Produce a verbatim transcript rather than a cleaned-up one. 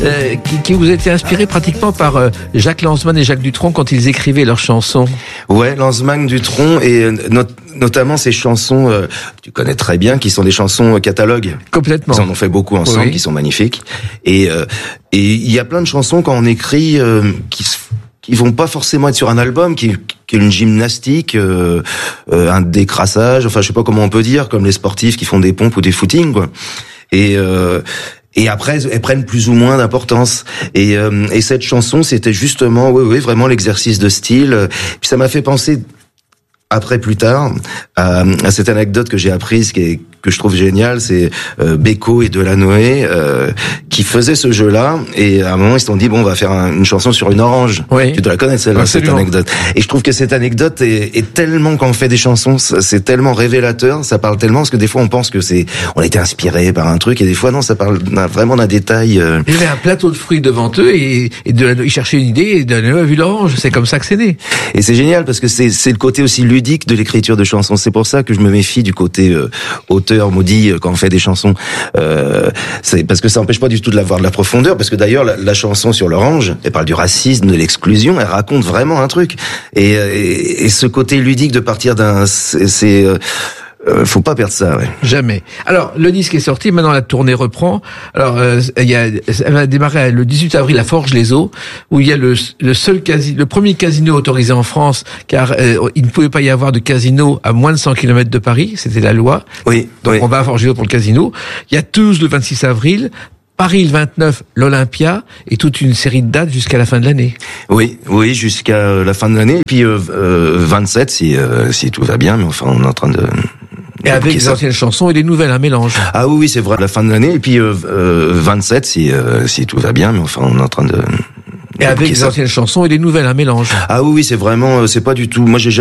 euh, qui, qui vous a été inspiré pratiquement par euh, Jacques Lanzmann et Jacques Dutronc quand ils écrivaient leurs chansons. Ouais, Lanzmann, Dutronc et euh, not- notamment ces chansons, euh, tu connais très bien, qui sont des chansons euh, catalogues. Complètement. Ils en ont fait beaucoup ensemble, Oui. qui sont magnifiques. Et euh, et il y a plein de chansons quand on écrit euh, qui se qui vont pas forcément être sur un album, qui, qui est une gymnastique, euh, euh, un décrassage, enfin je sais pas comment on peut dire, comme les sportifs qui font des pompes ou des footings, quoi. Et euh, et après elles prennent plus ou moins d'importance. Et euh, et cette chanson, c'était justement, oui oui, vraiment l'exercice de style. Puis ça m'a fait penser après plus tard à, à cette anecdote que j'ai apprise, qui est que je trouve géniale, c'est euh, Beko et Delanoë euh, qui faisaient ce jeu-là, et à un moment ils se sont dit bon, on va faire un, une chanson sur une orange. Oui. Tu dois la connaître celle-là, cette Absolument. anecdote. Et je trouve que cette anecdote est, est tellement, quand on fait des chansons, c'est tellement révélateur, ça parle tellement, parce que des fois on pense que c'est, on a été inspiré par un truc, et des fois non, ça parle d'un, vraiment d'un détail. Euh... Il y avait un plateau de fruits devant eux et, et Delanoë, ils cherchaient une idée et Delanoë a vu l'orange. C'est comme ça que c'est né. Et c'est génial parce que c'est c'est le côté aussi ludique de l'écriture de chansons. C'est pour ça que je me méfie du côté euh, auteur maudit euh, quand on fait des chansons. Euh, c'est parce que ça empêche pas du tout de l'avoir de la profondeur. Parce que d'ailleurs la, la chanson sur l'orange, elle parle du racisme, de l'exclusion. Elle raconte vraiment un truc. Et, et, et ce côté ludique de partir d'un, c'est, c'est euh, Euh, faut pas perdre ça, ouais. Jamais. Alors, le disque est sorti, maintenant la tournée reprend. Alors, euh, il y a, elle va démarrer le dix-huit avril à Forges-les-Eaux, où il y a le, le seul casino, le premier casino autorisé en France, car euh, il ne pouvait pas y avoir de casino à moins de cent kilomètres de Paris, c'était la loi. Oui. Donc oui. on va à Forges-les-Eaux pour le casino. Il y a Toulouse le vingt-six avril. Paris le vingt-neuf, l'Olympia, et toute une série de dates jusqu'à la fin de l'année. Oui, oui, jusqu'à la fin de l'année. Et puis euh, euh, vingt-sept, si euh, si tout va bien, mais enfin, on est en train de. Et avec les anciennes chansons et les nouvelles, un mélange. Ah oui, oui, c'est vrai, la fin de l'année. Et puis euh, euh, vingt-sept, si euh, si tout va bien, mais enfin, on est en train de. Et avec les anciennes chansons et les nouvelles, un mélange. Ah oui, oui, c'est vraiment, c'est pas du tout. Moi, j'ai